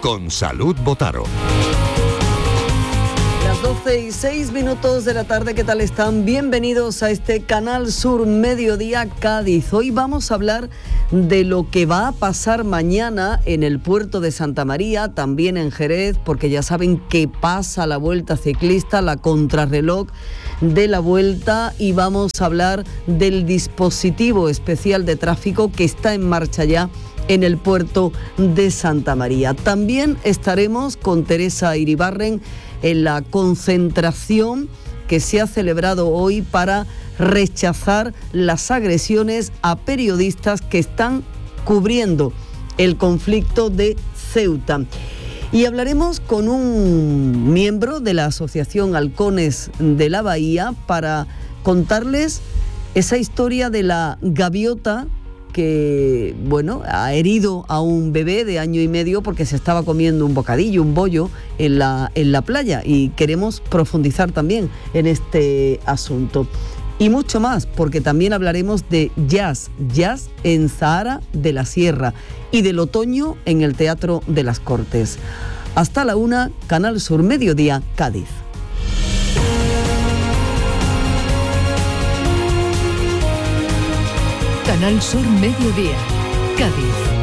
con Salud Botaro. Las 12:06 de la tarde, ¿qué tal están? Bienvenidos a este Canal Sur Mediodía Cádiz. Hoy vamos a hablar de lo que va a pasar mañana en el puerto de Santa María, también en Jerez, porque ya saben que pasa la Vuelta Ciclista, la contrarreloj de la Vuelta, y vamos a hablar del dispositivo especial de tráfico que está en marcha ya en el puerto de Santa María. También estaremos con Teresa Iribarren en la concentración que se ha celebrado hoy para rechazar las agresiones a periodistas que están cubriendo el conflicto de Ceuta. Y hablaremos con un miembro de la Asociación Halcones de la Bahía para contarles esa historia de la gaviota que, ha herido a un bebé de 1 año y medio porque se estaba comiendo un bocadillo, un bollo en la playa, y queremos profundizar también en este asunto. Y mucho más, porque también hablaremos de jazz en Zahara de la Sierra y del otoño en el Teatro de las Cortes. Hasta la 1, Canal Sur Mediodía, Cádiz. Canal Sur Mediodía, Cádiz.